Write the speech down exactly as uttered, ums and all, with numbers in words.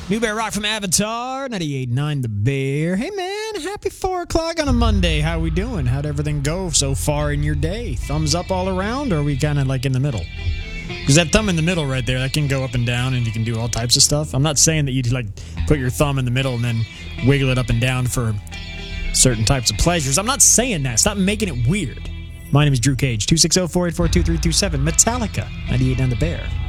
New Bear Rock from Avatar, ninety-eight point nine The Bear. Hey, man, happy four o'clock on a Monday. How we doing? How'd everything go so far in your day? Thumbs up all around, or are we kind of like in the middle? Because that thumb in the middle right there, that can go up and down, and you can do all types of stuff. I'm not saying that you'd like put your thumb in the middle and then wiggle it up and down for certain types of pleasures. I'm not saying that. Stop making it weird. My name is Drew Cage, two six zero, four eight four, two three two seven. Metallica, ninety-eight point nine The Bear.